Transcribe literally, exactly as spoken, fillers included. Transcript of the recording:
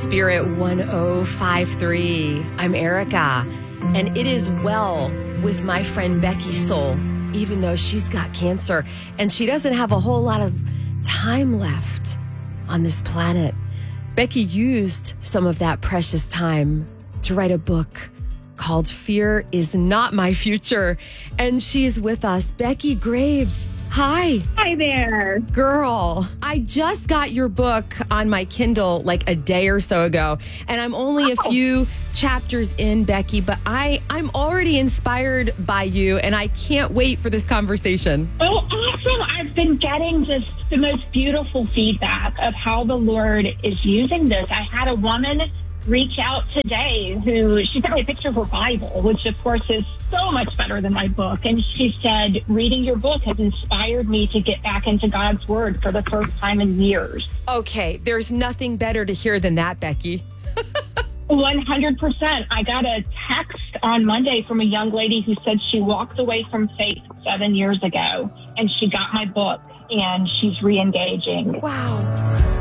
Spirit one oh five point three. I'm Erica, and it is well with my friend Becky's soul, even though she's got cancer and she doesn't have a whole lot of time left on this planet. Becky used some of that precious time to write a book called Fear Is Not My Future, and she's with us. Becky Graves, hi. Hi there. Girl, I just got your book on my Kindle like a day or so ago, and I'm only a Oh. few chapters in, Becky, but I, I'm already inspired by you, and I can't wait for this conversation. Oh, awesome. I've been getting just the most beautiful feedback of how the Lord is using this. I had a woman reach out today who, she sent me a picture of her Bible, which of course is so much better than my book. And she said, reading your book has inspired me to get back into God's Word for the first time in years. Okay, there's nothing better to hear than that, Becky. one hundred percent. I got a text on Monday from a young lady who said she walked away from faith seven years ago and she got my book and she's re-engaging. Wow.